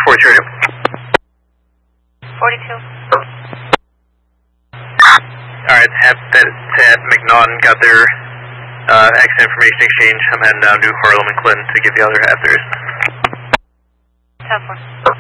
42 radio. 42. Alright, Tab McNaughton got their accident information exchange. I'm heading down to Harlem and Clinton to give the other half theirs. Tab 4.